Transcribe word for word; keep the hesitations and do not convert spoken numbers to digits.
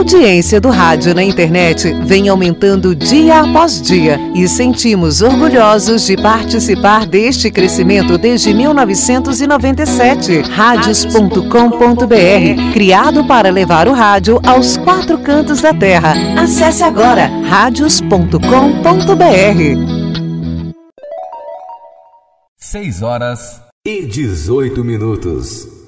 audiência do rádio na internet vem aumentando dia após dia e sentimos orgulhosos de participar deste crescimento desde mil novecentos e noventa e sete. Rádios ponto com ponto br, criado para levar o rádio aos quatro cantos da terra. Acesse agora rádios ponto com ponto br. seis horas e dezoito minutos.